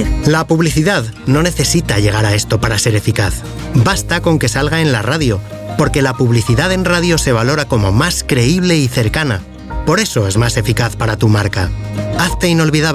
La publicidad no necesita llegar a esto para ser eficaz. Basta con que salga en la radio, porque la publicidad en radio se valora como más creíble y cercana. Por eso es más eficaz para tu marca. Hazte inolvidable